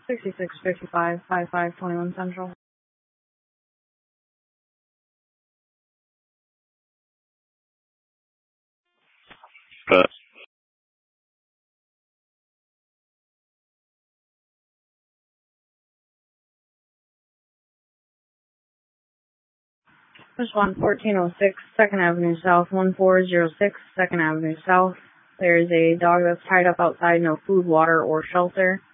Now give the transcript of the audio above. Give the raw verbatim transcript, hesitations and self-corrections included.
sixty-six fifty-five, fifty-five twenty-one Central. Uh, Respond fourteen oh six, second Avenue South, one four zero six, second Avenue South. There is a dog that's tied up outside, no food, water, or shelter.